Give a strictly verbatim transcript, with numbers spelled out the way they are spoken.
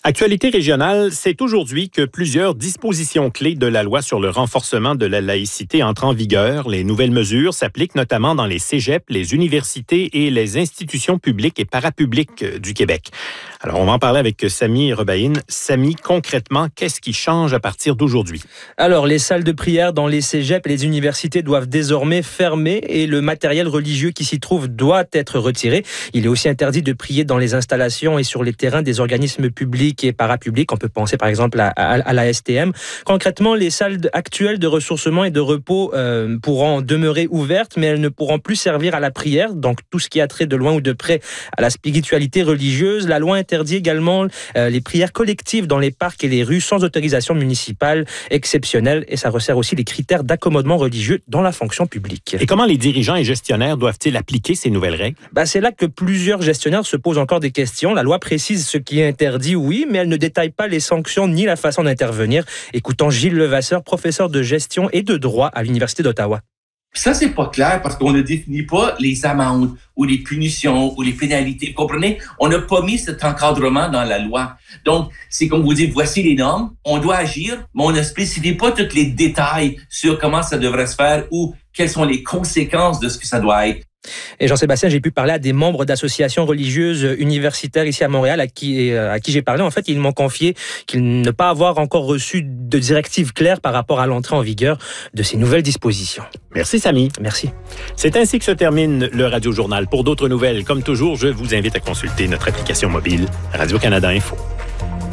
Actualité régionale, c'est aujourd'hui que plusieurs dispositions clés de la loi sur le renforcement de la laïcité entrent en vigueur. Les nouvelles mesures s'appliquent notamment dans les cégeps, les universités et les institutions publiques et parapubliques du Québec. Alors, on va en parler avec Sami Rebaïn. Sami, concrètement, qu'est-ce qui change à partir d'aujourd'hui? Alors, les salles de prière dans les cégeps et les universités doivent désormais fermer et le matériel religieux qui s'y trouve doit être retiré. Il est aussi interdit de prier dans les installations et sur les terrains des organismes publics et parapublics. On peut penser par exemple à, à, à la S T M. Concrètement, les salles actuelles de ressourcement et de repos euh, pourront demeurer ouvertes, mais elles ne pourront plus servir à la prière. Donc, tout ce qui a trait de loin ou de près à la spiritualité religieuse. La loi interdit également euh, les prières collectives dans les parcs et les rues sans autorisation municipale exceptionnelle. Et ça resserre aussi les critères d'accommodement religieux dans la fonction publique. Et comment les dirigeants et gestionnaires doivent-ils appliquer ces nouvelles règles? Ben, c'est là que plusieurs gestionnaires se posent encore des questions. La loi précise ce qui est interdit, oui, mais elle ne détaille pas les sanctions ni la façon d'intervenir. Écoutons Gilles Levasseur, professeur de gestion et de droit à l'Université d'Ottawa. Ça, c'est pas clair parce qu'on ne définit pas les amendes ou les punitions ou les pénalités. Vous comprenez? On n'a pas mis cet encadrement dans la loi. Donc, c'est comme vous dites, voici les normes, on doit agir, mais on ne spécifie pas tous les détails sur comment ça devrait se faire ou quelles sont les conséquences de ce que ça doit être. Et Jean-Sébastien, j'ai pu parler à des membres d'associations religieuses universitaires ici à Montréal à qui, à qui j'ai parlé. En fait, ils m'ont confié qu'ils ne pas avoir encore reçu de directives claires par rapport à l'entrée en vigueur de ces nouvelles dispositions. Merci, Sami. Merci. C'est ainsi que se termine le Radio Journal. Pour d'autres nouvelles, comme toujours, je vous invite à consulter notre application mobile Radio-Canada Info.